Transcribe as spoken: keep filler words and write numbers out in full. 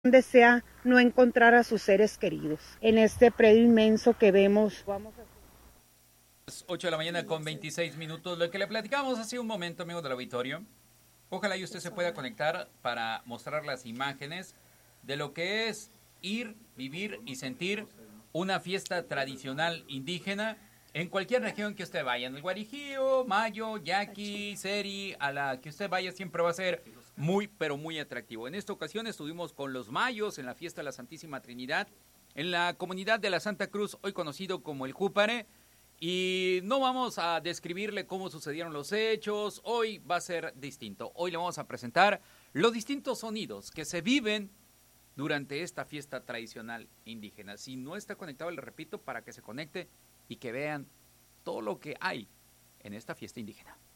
desea no encontrar a sus seres queridos. En este predio inmenso que vemos, vamos a... ocho de la mañana con veintiséis minutos. Lo que le platicamos hace un momento, amigo del auditorio. Ojalá y usted se pueda conectar para mostrar las imágenes de lo que es ir, vivir y sentir una fiesta tradicional indígena en cualquier región que usted vaya. En el Guarijío, Mayo, Yaqui, Seri, a la que usted vaya siempre va a ser muy, pero muy atractivo. En esta ocasión estuvimos con los mayos en la fiesta de la Santísima Trinidad, en la comunidad de la Santa Cruz, hoy conocido como el Júpare. Y no vamos a describirle cómo sucedieron los hechos, hoy va a ser distinto. Hoy le vamos a presentar los distintos sonidos que se viven durante esta fiesta tradicional indígena. Si no está conectado, le repito, para que se conecte y que vean todo lo que hay en esta fiesta indígena.